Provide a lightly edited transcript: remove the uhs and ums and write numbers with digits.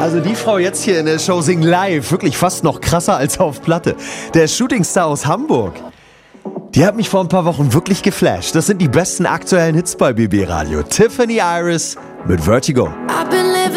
Also die Frau jetzt hier in der Show singt live, wirklich fast noch krasser als auf Platte. Der Shootingstar aus Hamburg. Die hat mich vor ein paar Wochen wirklich geflasht. Das sind die besten aktuellen Hits bei BB Radio. Tiffany Iris mit Vertigo. I've been